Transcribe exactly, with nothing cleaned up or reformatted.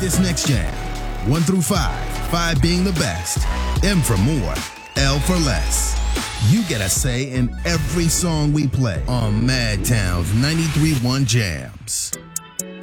this next jam. One through five, five being the best, M for more, L for less. You get a say in every song we play on Madtown's ninety-three point one Jams.